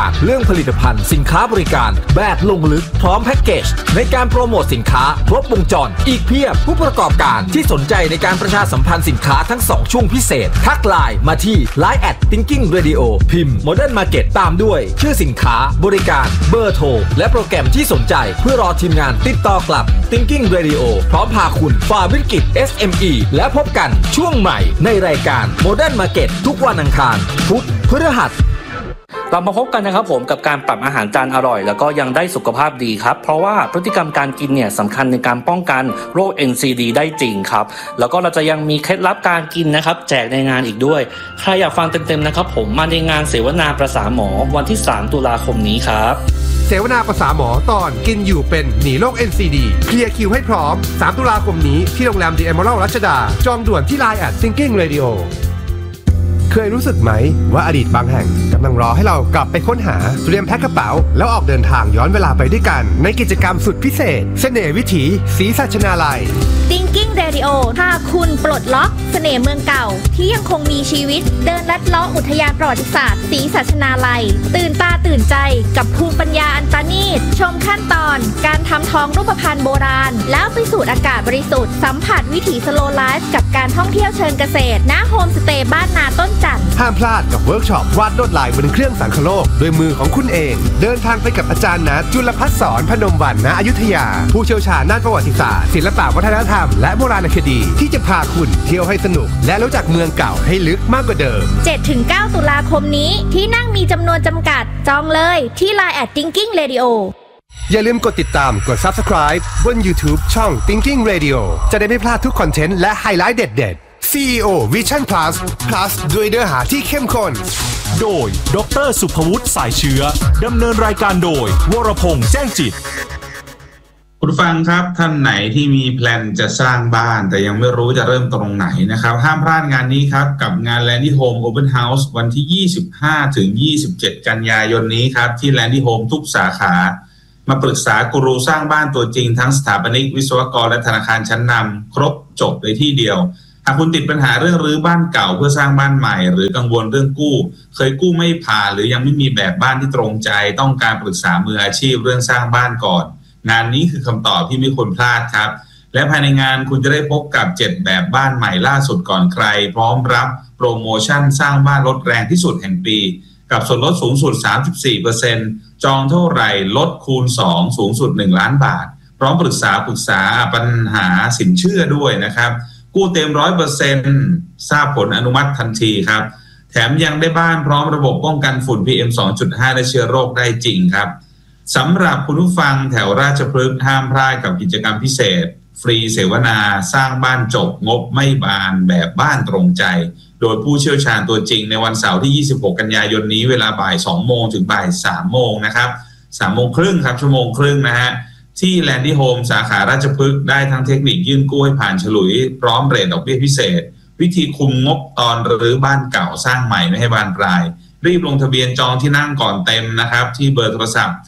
การเรื่องผลิตภัณฑ์สินค้าบริการแบบลงลึกพร้อมแพ็กเกจในการโปรโมทสินค้าครบวงจรอีกเพียบผู้ประกอบการที่สนใจในการประชาสัมพันธ์สินค้าทั้ง2ช่วงพิเศษทักไลน์มาที่ Line @Thinking Radio พิมพ์ Modern Market ตามด้วยชื่อสินค้าบริการเบอร์โทรและโปรแกรมที่สนใจเพื่อรอทีมงานติดต่อกลับ Thinking Radio พร้อมพาคุณฝ่าวิกฤต SME และพบกันช่วงใหม่ในรายการ Modern Market ทุกวันอังคารพุธพฤหัสเรามาพบกันนะครับผมกับการปรับอาหารจานอร่อยแล้วก็ยังได้สุขภาพดีครับเพราะว่าพฤติกรรมการกินเนี่ยสำคัญในการป้องกันโรค NCD ได้จริงครับแล้วก็เราจะยังมีเคล็ดลับการกินนะครับแจกในงานอีกด้วยใครอยากฟังเต็มๆนะครับผมมาในงานเสวนาประสาหมอวันที่3ตุลาคมนี้ครับเสวนาประสาหมอตอนกินอยู่เป็นหนีโรค NCD เคลียร์คิวให้พร้อม3ตุลาคมนี้ที่โรงแรม The Emerald รัชดาจองด่วนที่ Line @Thinking Radioเคยรู้สึกไหมว่าอดีตบางแห่งกำลังรอให้เรากลับไปค้นหาเตรียมแพ็คกระเป๋าแล้วออกเดินทางย้อนเวลาไปด้วยกันในกิจกรรมสุดพิเศษเสน่ห์วิถีศรีสัชนาลัย Thinking Radio พาคุณปลดล็อกเสน่ห์เมืองเก่าที่ยังคงมีชีวิตเดินลัดเลาะอุทยานประวัติศาสตร์ศรีสัชนาลัยตื่นตาตื่นใจกับภูมิปัญญาอันประณีตชมขั้นตอนการทำทองรูปพรรณโบราณแล้วไปสูดอากาศบริสุทธิ์สัมผัสวิถีสโลว์ไลฟ์กับการท่องเที่ยวเชิงเกษตรณโฮมสเตย์บ้านนาต้นจันทร์ห้ามพลาดกับเวิร์กช็อปวาดลวดลายบนเครื่องสังคโลกด้วยมือของคุณเองเดินทางไปกับอาจารย์ณจุลภัสสรพนมวรรณณอยุธยาผู้เชี่ยวชาญด้านประวัติศาสตร์ศิลปวัฒนธรรมและโบราณคดีที่จะพาคุณเที่ยวให้สนุกและรู้จักเมืองเก่าให้ลึกมากกว่าเดิม 7-9 ตุลาคมนี้ที่นั่งมีจำนวนจำกัดจองเลยที่ Line @Thinking Radio อย่าลืมกดติดตามกด Subscribe บน YouTube ช่อง Thinking Radio จะได้ไม่พลาดทุกคอนเทนต์และไฮไลท์เด็ดๆ CEO Vision Plus ด้วยเนื้อหาที่เข้มข้นโดยดร.สุภวุฒิสายเชื้อดำเนินรายการโดยวรพงษ์แจ้งจิตคุณฟังครับท่านไหนที่มีแพลนจะสร้างบ้านแต่ยังไม่รู้จะเริ่มตรงไหนนะครับห้ามพลาดงานนี้ครับกับงาน Landy Home Open House วันที่25ถึง27กันยายนนี้ครับที่ Landy Home ทุกสาขามาปรึกษากูรูสร้างบ้านตัวจริงทั้งสถาปนิกวิศวกรและธนาคารชั้นนำครบจบในที่เดียวหากคุณติดปัญหาเรื่องรื้อบ้านเก่าเพื่อสร้างบ้านใหม่หรือกังวลเรื่องกู้เคยกู้ไม่ผ่านหรือยังไม่มีแบบบ้านที่ตรงใจต้องการปรึกษามืออาชีพเรื่องสร้างบ้านก่อนงานนี้คือคำตอบที่ไม่ควรพลาดครับและภายในงานคุณจะได้พบกับ7แบบบ้านใหม่ล่าสุดก่อนใครพร้อมรับโปรโมชั่นสร้างบ้านลดแรงที่สุดแห่งปีกับส่วนลดสูงสุด 34% จองเท่าไหร่ลดคูณ2สูงสุด1ล้านบาทพร้อมปรึกษาปัญหาสินเชื่อด้วยนะครับกู้เต็ม 100% ทราบผลอนุมัติทันทีครับแถมยังได้บ้านพร้อมระบบป้องกันฝุ่น PM 2.5 และเชื้อโรคได้จริงครับสำหรับคุณผู้ฟังแถวราชพฤกษ์ห้ามพลาดกับกิจกรรมพิเศษฟรีเสวนาสร้างบ้านจบงบไม่บานแบบบ้านตรงใจโดยผู้เชี่ยวชาญตัวจริงในวันเสาร์ที่26กันยายนนี้เวลาบ่าย 2 โมงถึงบ่าย 3 โมงนะครับ3 โมงครึ่งครับชั่วโมงครึ่งนะฮะที่ Landy Home สาขาราชพฤกษ์ได้ทั้งเทคนิคยื่นกู้ให้ผ่านฉลุยพร้อมเรทดอกเบี้ยพิเศษวิธีคุมงบตอนรื้อบ้านเก่าสร้างใหม่ไม่ให้บานปลายรีบลงทะเบียนจองที่นั่งก่อนเต็มนะครับที่เบอร์โทรศัพท์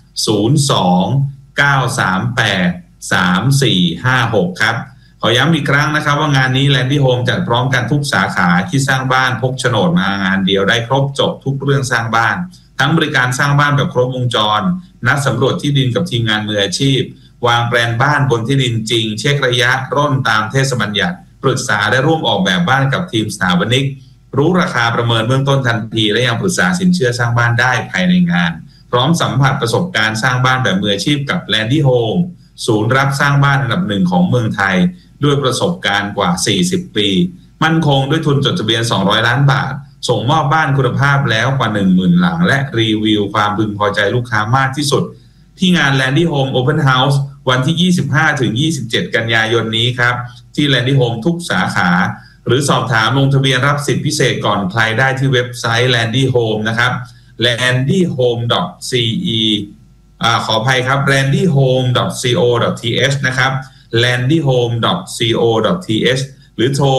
02-938-3456 ครับขอย้ำอีกครั้งนะครับว่างานนี้ Landy Home จัดพร้อมกันทุกสาขาที่สร้างบ้านพกโฉนดมางานเดียวได้ครบจบทุกเรื่องสร้างบ้านทั้งบริการสร้างบ้านแบบครบวงจรนัดสำรวจที่ดินกับทีมงานมืออาชีพวางแปลนบ้านบนที่ดินจริงเช็คระยะร่นตามเทศบัญญัติปรึกษาและร่วมออกแบบบ้านกับทีมสถาปนิกรู้ราคาประเมินเบื้องต้นทันทีและยังปรึกษาสินเชื่อสร้างบ้านได้ภายในงานพร้อมสัมผัสประสบการณ์สร้างบ้านแบบมืออาชีพกับ Landy Home ศูนย์รับสร้างบ้านอันดับ1ของเมืองไทยด้วยประสบการณ์กว่า40ปีมั่นคงด้วยทุนจดทะเบียน200ล้านบาทส่งมอบบ้านคุณภาพแล้วกว่า 10,000 หลังและรีวิวความพึงพอใจลูกค้ามากที่สุดที่งาน Landy Home Open House วันที่25-27กันยายนนี้ครับที่ Landy Home ทุกสาขาหรือสอบถามลงทะเบียนรับสิทธิพิเศษก่อนใครได้ที่เว็บไซต์ Landy Home นะครับ landyhome.ce ขออภัยครับ landyhome.co.th นะครับ landyhome.co.th หรือโทร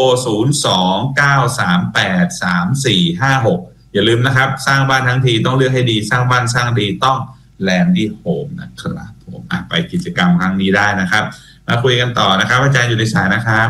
02-938-3456 อย่าลืมนะครับสร้างบ้านทั้งทีต้องเลือกให้ดีสร้างบ้านสร้างดีต้อง Landy Home นะครับผมไปกิจกรรมครั้งนี้ได้นะครับมาคุยกันต่อนะครับอาจารย์อยู่ในสายนะครับ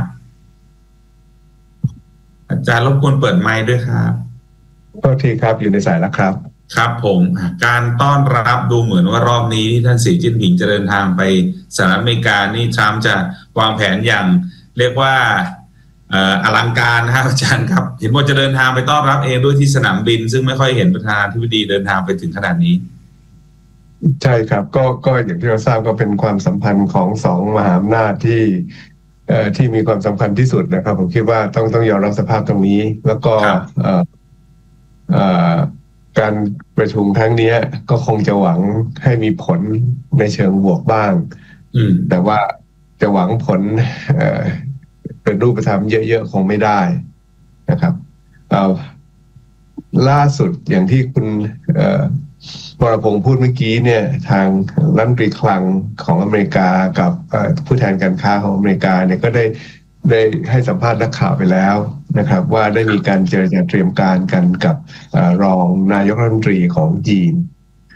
อาจารย์รบกวนเปิดไมค์ด้วยครับโทษทีครับอยู่ในสายแล้วครับครับผมการต้อนรับดูเหมือนว่ารอบนี้ที่ท่านสีจิ้นผิงจะเดินทางไปสหรัฐอเมริกานี่ทรัมป์จะวางแผนอย่างเรียกว่าอลังการนะครับอาจารย์ครับเห็นว่าจะเดินทางไปต้อนรับเองด้วยที่สนามบินซึ่งไม่ค่อยเห็นประธานาธิบดีเดินทางไปถึงขนาดนี้ใช่ครับก็อย่างที่เราทราบก็เป็นความสัมพันธ์ของสองมหาอำนาจที่มีความสำคัญที่สุดนะครับผมคิดว่าต้องยอมรับสภาพตรงนี้แล้วก็การประชุมครั้งนี้ก็คงจะหวังให้มีผลในเชิงบวกบ้างแต่ว่าจะหวังผลเป็นรูปธรรมเยอะๆคงไม่ได้นะครับล่าสุดอย่างที่คุณวรพงษ์พูดเมื่อกี้เนี่ยทางรัฐมนตรีคลังของอเมริกากับผู้แทนการค้าของอเมริกาเนี่ยก็ได้ให้สัมภาษณ์นักข่าวไปแล้วนะครับว่าได้มีการเจรจาเตรียมการกันกับรองนายกรัฐมนตรีของจีน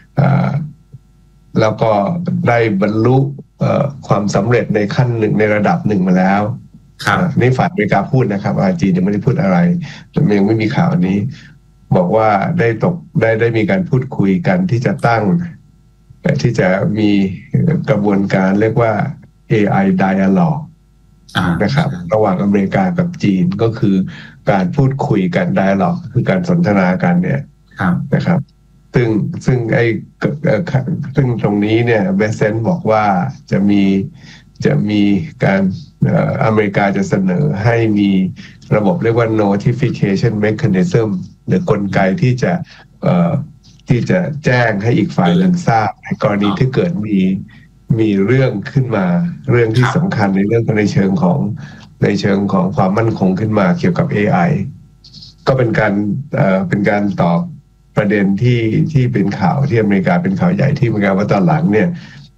แล้วก็ได้บรรลุความสำเร็จในขั้นหนึ่งในระดับหนึ่งมาแล้วนี่ฝ่ายอเมริกาพูดนะครับจีนยังไม่ได้พูดอะไรยังไม่มีข่าวนี้บอกว่าได้มีการพูดคุยกันที่จะตั้งที่จะมีกระบวนการเรียกว่า AI Dialogue นะครับระหว่างอเมริกากับจีนก็คือการพูดคุยกัน Dialogue คือการสนทนากันเนี่ยนะครับซึ่งตรงนี้เนี่ยเบสเซนบอกว่าจะมีการอเมริกาจะเสนอให้มีระบบเรียกว่า notification mechanism หรือกลไกที่จะแจ้งให้อีกฝ่ายหนึ่งทราบในกรณีที่เกิดมีเรื่องขึ้นมาเรื่องที่สำคัญในเรื่องในเชิงของความมั่นคงขึ้นมาเกี่ยวกับ AI ก็เป็นการตอบประเด็นที่เป็นข่าวที่อเมริกาเป็นข่าวใหญ่ที่อเมริกาว่าตอนหลังเนี่ย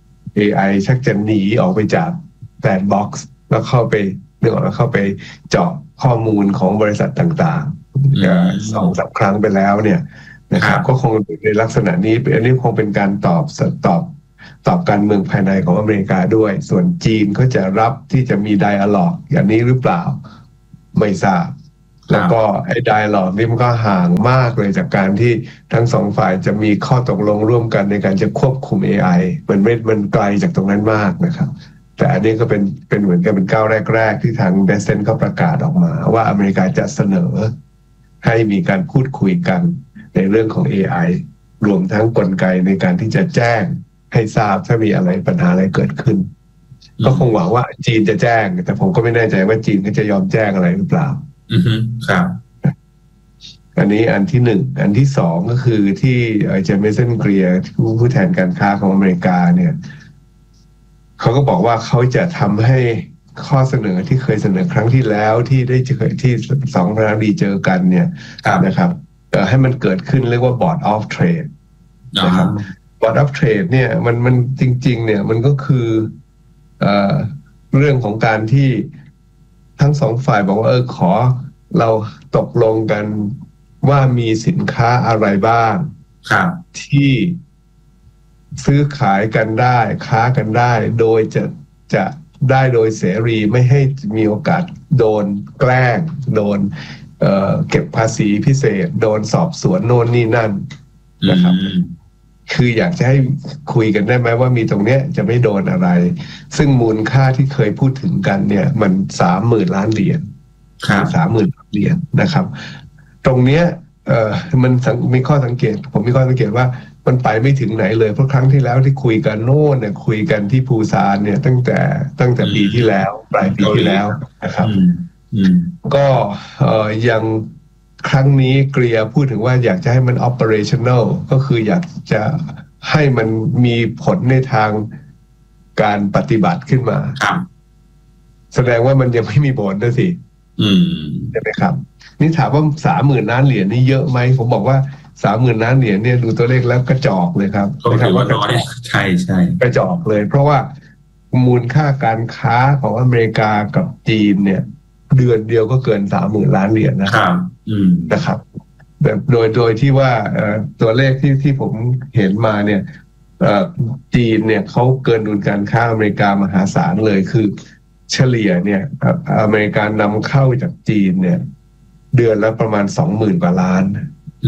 AI ชักจะหนีออกไปจากแซนด์บ็อกซ์แล้วเข้าไปเจาะข้อมูลของบริษัทต่างๆ2-3 ครั้งไปแล้วเนี่ยนะครับก็คงในลักษณะนี้อันนี้คงเป็นการตอบการเมืองภายในของอเมริกาด้วยส่วนจีนก็จะรับที่จะมีไดอะล็อกอย่างนี้หรือเปล่าไม่ทราบแล้วก็ไอ้ไดอะล็อกนี่มันก็ห่างมากเลยจากการที่ทั้งสองฝ่ายจะมีข้อตกลงร่วมกันในการจะควบคุม AI มันไกลจากตรงนั้นมากนะครับแต่อันนี้ก็เป็นเหมือนกันเป็นก้าวแรกๆที่ทางเบสเซนเขาประกาศออกมาว่าอเมริกาจะเสนอให้มีการพูดคุยกันในเรื่องของ AI รวมทั้งกลไกในการที่จะแจ้งให้ทราบถ้ามีอะไรปัญหาอะไรเกิดขึ้นก็คงหวังว่าจีนจะแจ้งแต่ผมก็ไม่แน่ใจว่าจีนก็จะยอมแจ้งอะไรหรือเปล่าครับอันนี้อันที่1อันที่2ก็คือที่เจมิสันเกรียร์ผู้แทนการค้าของอเมริกาเนี่ยเขาก็บอกว่าเขาจะทำให้ข้อเสนอที่เคยเสนอครั้งที่แล้วที่ได้เจอที่2ประธานาธิบดีเจอกันเนี่ยนะครับให้มันเกิดขึ้นเรียกว่า Board of Trade นะครับ Board of Trade เนี่ยมันจริงๆเนี่ยมันก็คือเรื่องของการที่ทั้งสองฝ่ายบอกว่าขอเราตกลงกันว่ามีสินค้าอะไรบ้างที่ซื้อขายกันได้ค้ากันได้โดยจะได้โดยเสรีไม่ให้มีโอกาสโดนแกล้งโดนเก็บภาษีพิเศษโดนสอบสวนโน่นนี่นั่นนะครับคืออยากจะให้คุยกันได้ไหมว่ามีตรงเนี้ยจะไม่โดนอะไรซึ่งมูลค่าที่เคยพูดถึงกันเนี่ยมัน 30,000 ล้านเหรียญ30,000 ล้านเหรียญนะครับตรงเนี้ยมันมีข้อสังเกตผมมีข้อสังเกตว่ามันไปไม่ถึงไหนเลยเพราะครั้งที่แล้วที่คุยกันโน่นเนี่ยคุยกันที่ปูซานเนี่ยตั้งแต่ปีที่แล้วปลายปีที่แล้วนะครับก็ยังครั้งนี้เกรียพูดถึงว่าอยากจะให้มัน operational ก็คืออยากจะให้มันมีผลในทางการปฏิบัติขึ้นมาแสดงว่ามันยังไม่มีผลด้วยสิใช่ไหมครับนี่ถามว่า 30,000 ล้านเหรียญนี่เยอะไหมผมบอกว่า 30,000 ล้านเหรียญเนี่ยดูตัวเลขแล้วกระจอกเลยครับนะครับว่าน้อยใช่กระจอกเลยเพราะว่ามูลค่าการค้าของอเมริกากับจีนเนี่ยเดือนเดียวก็เกิน 30,000 ล้านเหรียญนะครับโดยที่ว่าตัวเลขที่ผมเห็นมาเนี่ยจีนเนี่ยเขาเกินดุลการค้าอเมริกามหาศาลเลยคือเฉลี่ยเนี่ยอเมริกานำเข้าจากจีนเนี่ยเดือนละประมาณ 20,000 กว่าล้าน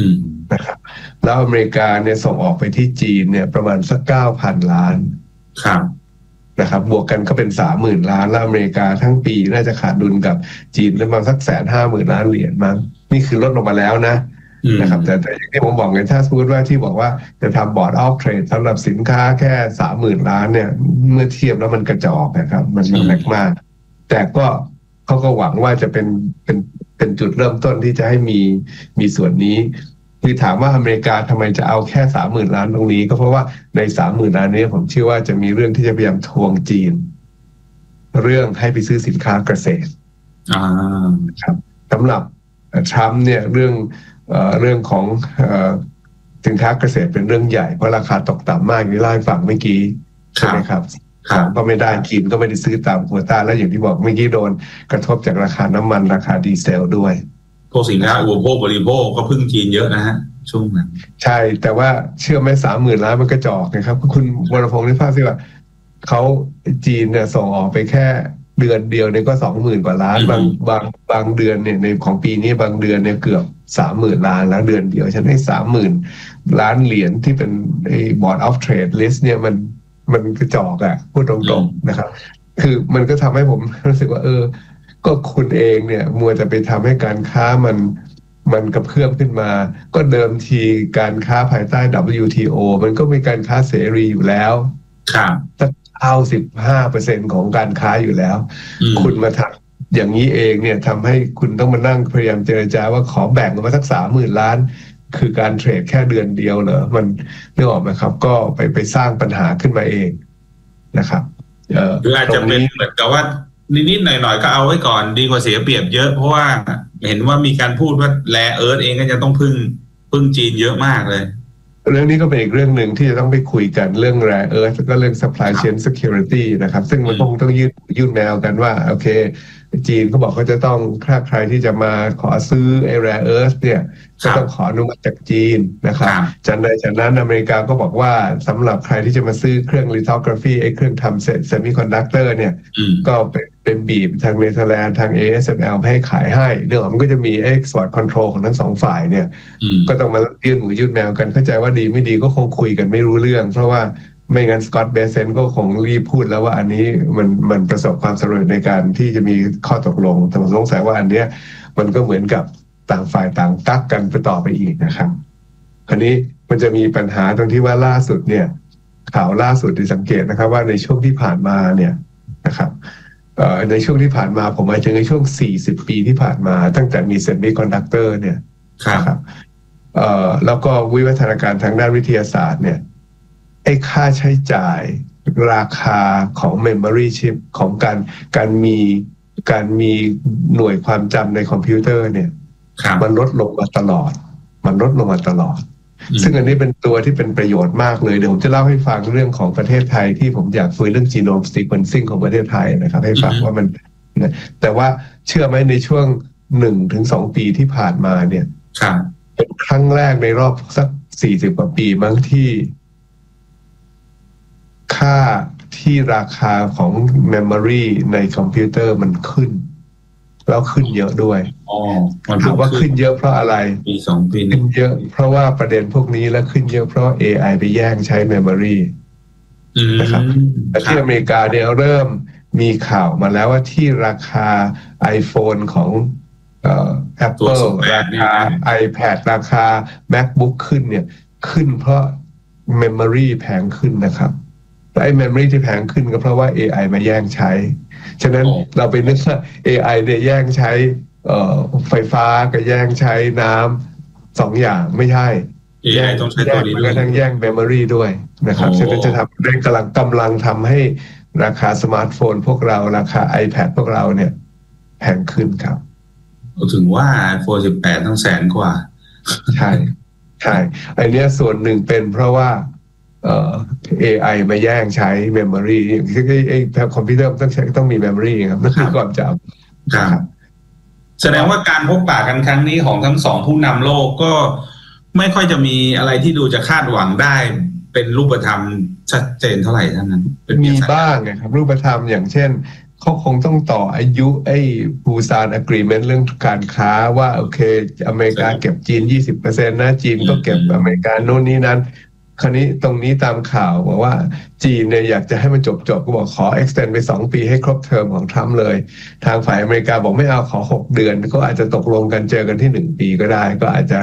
นะครับแล้วอเมริกาเนี่ยส่งออกไปที่จีนเนี่ยประมาณสัก 9,000 ล้านครับนะครับบวกกันก็เป็น 30,000 ล้านแล้วอเมริกาทั้งปีน่าจะขาดดุลกับจีนประมาณสัก 150,000 ล้านเหรียญมั้งนี่คือลดลงมาแล้วนะครับแต่อย่างที่ผมบอกไงถ้าสมมติว่าที่บอกว่าจะทำบอร์ดออฟเทรดสำหรับสินค้าแค่ 30,000 ล้านเนี่ยเมื่อเทียบแล้วมันกระจอกนะครับมันเล็กมากแต่ก็เขาก็หวังว่าจะเป็นจุดเริ่มต้นที่จะให้มีส่วนนี้คือถามว่าอเมริกาทำไมจะเอาแค่ 30,000 ล้านตรงนี้ก็เพราะว่าใน 30,000 ล้านนี้ผมเชื่อว่าจะมีเรื่องที่จะพยายามทวงจีนเรื่องให้ไปซื้อสินค้าเกษตรครับสำหรับทรัมป์เนี่ยเรื่องของสินค้าเกษตรเป็นเรื่องใหญ่เพราะราคาตกต่ำมากที่เล่าให้ฟังเมื่อกี้ใช่ไหมครับก็ไม่ได้จีนก็ไม่ได้ซื้อตามโควต้าแล้วอย่างที่บอกเมื่อกี้โดนกระทบจากราคาน้ำมันราคาดีเซลด้วยพวกสินค้าอุปโภคบริโภคก็พึ่งจีนเยอะนะฮะช่วงนั้นใช่แต่ว่าเชื่อไหม 30,000 ล้านมันกระจอกนะครับคุณวรพงศ์ได้ทราบสิว่าเขาจีนเนี่ยส่งออกไปแค่เดือนเดียวเนี่ยก็ 20,000 กว่าล้านบางเดือนเนี่ยในของปีนี้บางเดือนเนี่ยเกือบ 30,000 ล้านแล้วเดือนเดียวฉันให้ 30,000 ล้านเหรียญที่เป็นไอ้ Board of Trade List เนี่ยมันกระจอกอ่ะพูดตรงๆนะครับคือมันก็ทำให้ผมรู้สึกว่าก็คุณเองเนี่ยมัวจะไปทำให้การค้ามันกระเพื่อมขึ้นมาก็เดิมทีการค้าภายใต้ WTO มันก็มีการค้าเสรีอยู่แล้วครับ 95% ของการค้าอยู่แล้วคุณมาทำอย่างนี้เองเนี่ยทำให้คุณต้องมานั่งพยายามเจรจาว่าขอแบ่งออกมาสัก 30,000 ล้านคือการเทรดแค่เดือนเดียวเหรอมันนึกออกไหมครับก็ไปสร้างปัญหาขึ้นมาเองนะครับหรืออาจจะเป็นเหมือนกับว่านิดๆหน่อยๆก็เอาไว้ก่อนดีกว่าเสียเปรียบเยอะเพราะว่าเห็นว่ามีการพูดว่าแรเอิร์ธเองก็จะต้องพึ่งจีนเยอะมากเลยเรื่องนี้ก็เป็นอีกเรื่องหนึ่งที่จะต้องไปคุยกันเรื่อง Rare Earth แล้วก็เรื่อง Supply Chain Security นะครับซึ่งมันคงต้องยื่นแนวกันว่าโอเคจีนเขาบอกเขาจะต้องถ้าใครที่จะมาขอซื้อไอ้ Rare Earth เนี่ยก็ต้องขออนุมัติจากจีนนะครับจากนั้นอเมริกาก็บอกว่าสำหรับใครที่จะมาซื้อเครื่อง lithography ไอ้เครื่องทำsemiconductor เนี่ยก็เป็นบีบทางเนเธอร์แลนด์ทาง ASML ให้ขายให้เรื่องมันก็จะมี export control ของทั้งสองฝ่ายเนี่ยก็ต้องมายื่นแนวกันเข้าใจว่าดีไม่ดีก็คงคุยกันไม่รู้เรื่องเพราะว่าไม่งั้นสกอตต์เบเซนก็คงรีบพูดแล้วว่าอันนี้มันประสบความสำเร็จในการที่จะมีข้อตกลงแต่ผมสงสัยว่าอันเนี้ยมันก็เหมือนกับต่างฝ่ายต่างกักกันไปต่อไปอีกนะครับอันนี้มันจะมีปัญหาตรงที่ว่าล่าสุดเนี่ยข่าวล่าสุดที่สังเกตนะครับว่าในช่วงที่ผ่านมาเนี่ยนะครับในช่วงที่ผ่านมาผมหมายถึงในช่วง40 ปีที่ผ่านมาตั้งแต่มีเซมิคอนดักเตอร์เนี่ยครับแล้วก็วิวัฒนาการทางด้านวิทยาศาสตร์เนี่ยไอ้ค่าใช้จ่ายราคาของ memory chip ของการมีหน่วยความจำในคอมพิวเตอร์เนี่ยมันลดลงมาตลอดซึ่งอันนี้เป็นตัวที่เป็นประโยชน์มากเลยเดี๋ยวผมจะเล่าให้ฟังเรื่องของประเทศไทยที่ผมอยากคุยเรื่อง genome sequencing ของประเทศไทยนะครับให้ฟังว่ามันแต่ว่าเชื่อไหมในช่วง 1-2 ปีที่ผ่านมาเนี่ยเป็นครั้งแรกในรอบสัก40 กว่าปีมั้งที่ค่าที่ราคาของ memory ในคอมพิวเตอร์มันขึ้นแล้วขึ้นเยอะด้วยถามว่าขึ้นเยอะเพราะอะไรปี2 ปีขึ้นเยอะเพราะว่าประเด็นพวกนี้แล้วขึ้นเยอะเพราะ AI ไปแย่งใช้ memory นะครับแต่ที่อเมริกาเนี่ยเริ่มมีข่าวมาแล้วว่าที่ราคา iPhone ของApple ราคา iPad ราคา MacBook ขึ้นเนี่ยขึ้นเพราะ memory แพงขึ้นนะครับและไอ้ memory ที่แพงขึ้นก็เพราะว่า AI มาแย่งใช้ฉะนั้นเราไปนึกว่า AI เนี่ยแย่งใช้ไฟฟ้ากับแย่งใช้น้ำ2 อย่างไม่ใช่ AI ต้องใช้ตัวนี้ด้วยทั้งแย่ง memory ด้วยนะครับฉะนั้นจะทำได้กำลังทำให้ราคาสมาร์ทโฟนพวกเราราคา iPad พวกเราเนี่ยแพงขึ้นครับถึงว่า iPhone 18 ตั้ง100,000 กว่าใช่ไอ้นี้ส่วนหนึ่งเป็นเพราะว่าAI มาแย่งใช้ memory ไอ้คอมพิวเตอร์ต้องมี memory ครับนั่นคือความจำครับแสดงว่าการพบปะกันครั้งนี้ของทั้ง2ผู้นำโลกก็ไม่ค่อยจะมีอะไรที่ดูจะคาดหวังได้เป็นรูปธรรมชัดเจนเท่าไหร่ทั้งนั้นมีบ้างไงครับรูปธรรมอย่างเช่นเขาคงต้องต่ออายุปูซานอะกรีเมนต์เรื่องการค้าว่าโอเคอเมริกาเก็บจีน 20% นะจีนก็เก็บอเมริกาโน่นนี่นั้นคราวนี้ตรงนี้ตามข่าวบอกว่าจีนเนี่ยอยากจะให้มันจบก็บอกขอ extend ไป2 ปีให้ครบเทอมของทรัมป์เลยทางฝ่ายอเมริกาบอกไม่เอาขอ6 เดือนก็อาจจะตกลงกันเจอกันที่1 ปีก็ได้ก็อาจจะ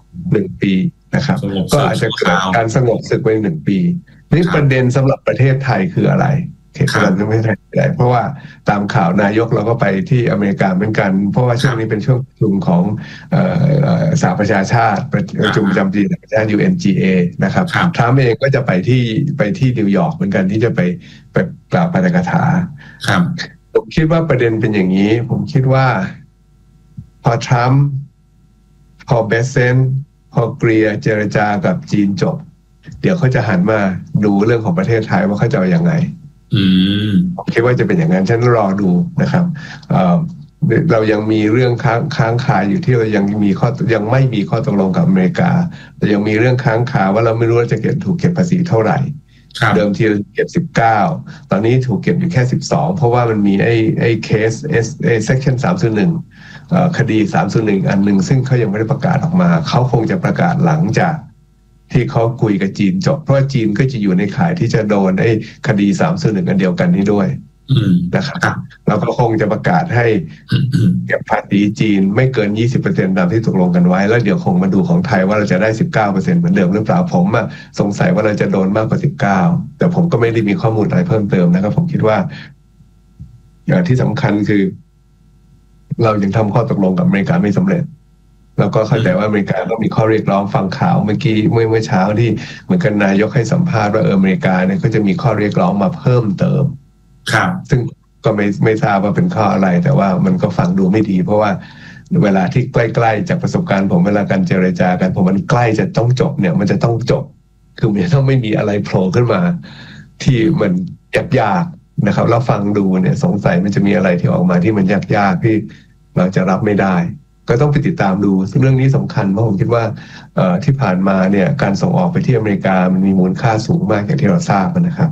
1 ปีนะครับก็อาจจะเกิดการสงบศึกไป1 ปีนี่ประเด็นสำหรับประเทศไทยคืออะไรเราจะไม่ได้เพราะว่าตามข่าวนายกเราก็ไปที่อเมริกาเหมือนกันเพราะว่าช่วงนี้เป็นช่วงประชุมของสหประชาชาติประชุมประจำปีสหประชาชาติ UNGA นะครับทรัมป์เองก็จะไปที่นิวยอร์กเหมือนกันที่จะไปกล่าวปาฐกถาผมคิดว่าประเด็นเป็นอย่างนี้ผมคิดว่าพอทรัมป์พอเบสเซนพอเกลียเจรจากับจีนจบเดี๋ยวเขาจะหันมาดูเรื่องของประเทศไทยว่าเขาจะเอาอย่างไงผมคิดว่าจะเป็นอย่างนั้นฉันรอดูนะครับเรายังมีเรื่องค้างคาอยู่ที่เรายังไม่มีข้อตกลงกับอเมริกาแต่ยังมีเรื่องค้างคาว่าเราไม่รู้ว่าจะถูกเก็บภาษีเท่าไหร่เดิมทีเก็บ19ตอนนี้ถูกเก็บอยู่แค่12เพราะว่ามันมีไอ้เคสsection 301คดี301อันนึงซึ่งเขายังไม่ได้ประกาศออกมาเขาคงจะประกาศหลังจากที่เขาคุยกับจีนจบเพราะว่าจีนก็จะอยู่ในข่ายที่จะโดนไอ้คดี301อันเดียวกันนี้ด้วยนะครับเราก็คงจะประกาศให้เก็บภาษีจีนไม่เกิน 20% ตามที่ตกลงกันไว้แล้วเดี๋ยวคงมาดูของไทยว่าเราจะได้ 19% เหมือนเดิมหรือเปล่าผมสงสัยว่าเราจะโดนมากกว่า19แต่ผมก็ไม่ได้มีข้อมูลอะไรเพิ่มเติมนะครับผมคิดว่าอย่างที่สำคัญคือเรายังทำข้อตกลงกับอเมริกาไม่สำเร็จแล้วก็เข้าใจว่าอเมริกาต้องมีข้อเรียกร้องฟังข่าวเมื่อเช้าที่เหมือนกันนายกให้สัมภาษณ์ว่าอเมริกาเนี่ยก็จะมีข้อเรียกร้องมาเพิ่มเติมซึ่งก็ไม่ทราบว่าเป็นข้ออะไรแต่ว่ามันก็ฟังดูไม่ดีเพราะว่าเวลาที่ใกล้ๆจากประสบการณ์ผมเวลาการเจรจากันผมมันใกล้จะต้องจบเนี่ยมันจะต้องจบคือมันต้องไม่มีอะไรโผล่ขึ้นมาที่มันยากๆนะครับแล้วฟังดูเนี่ยสงสัยมันจะมีอะไรที่ออกมาที่มันยากๆที่เราจะรับไม่ได้ก็ต้องไปติดตามดูซึ่งเรื่องนี้สำคัญเพราะผมคิดว่าที่ผ่านมาเนี่ยการส่งออกไปที่อเมริกามันมีมูลค่าสูงมากอย่างที่เราทราบนะครับ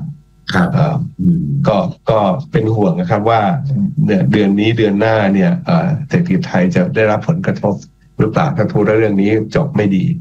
ก็เป็นห่วงนะครับว่าเดือนนี้เดือนหน้าเนี่ยเศรษฐกิจไทยจะได้รับผลกระทบหรือเปล่าถ้าพูดเรื่องนี้จบไม่ดี